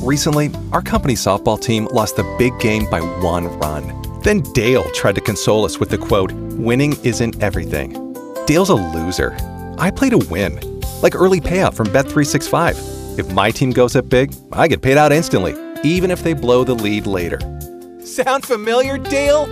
Recently, our company's softball team lost the big game by 1 run. Then Dale tried to console us with the quote, "Winning isn't everything." Dale's a loser. I play to win, like early payout from Bet365. If my team goes up big, I get paid out instantly, even if they blow the lead later. Sound familiar, Dale?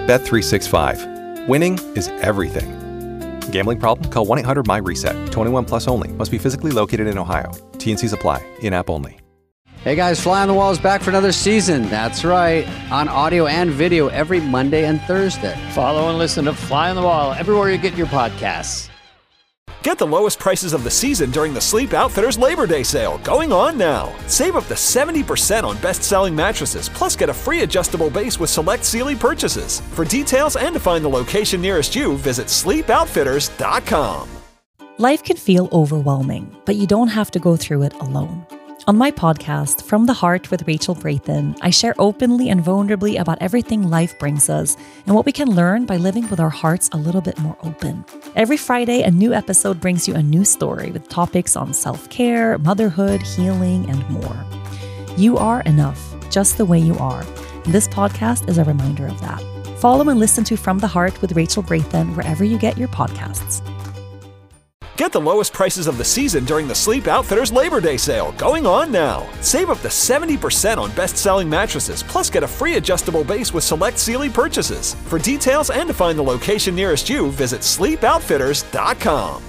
Bet365. Winning is everything. Gambling problem? Call 1-800-MY-RESET. 21 plus only. Must be physically located in Ohio. T&Cs apply. In-app only. Hey guys, Fly on the Wall is back for another season. That's right. On audio and video every Monday and Thursday. Follow and listen to Fly on the Wall everywhere you get your podcasts. Get the lowest prices of the season during the Sleep Outfitters Labor Day sale, going on now. Save up to 70% on best-selling mattresses, plus get a free adjustable base with select Sealy purchases. For details and to find the location nearest you, visit sleepoutfitters.com. Life can feel overwhelming, but you don't have to go through it alone. On my podcast, From the Heart with Rachel Braithen, I share openly and vulnerably about everything life brings us and what we can learn by living with our hearts a little bit more open. Every Friday, a new episode brings you a new story with topics on self-care, motherhood, healing, and more. You are enough, just the way you are. And this podcast is a reminder of that. Follow and listen to From the Heart with Rachel Braithen wherever you get your podcasts. Get the lowest prices of the season during the Sleep Outfitters Labor Day sale, going on now. Save up to 70% on best-selling mattresses, plus get a free adjustable base with select Sealy purchases. For details and to find the location nearest you, visit sleepoutfitters.com.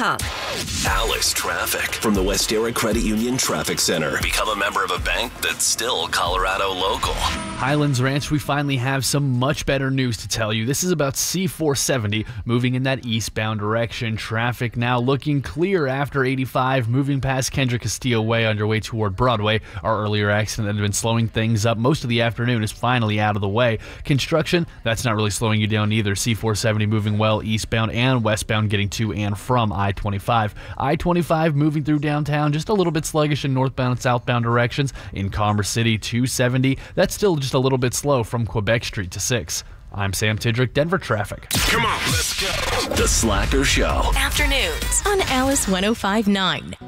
Alice Traffic from the Westera Credit Union Traffic Center. Become a member of a bank that's still Colorado local. Highlands Ranch, we finally have some much better news to tell you. This is about C470 moving in that eastbound direction. Traffic now looking clear after 85, moving past Kendrick Castillo Way on your way toward Broadway. Our earlier accident that had been slowing things up most of the afternoon is finally out of the way. Construction, that's not really slowing you down either. C470 moving well eastbound and westbound, getting to and from I-25. I-25 moving through downtown, just a little bit sluggish in northbound and southbound directions. In Commerce City, 270, that's still just a little bit slow from Quebec Street to 6. I'm Sam Tidrick, Denver Traffic. Come on, let's go. The Slacker Show. Afternoons on Alice 105.9.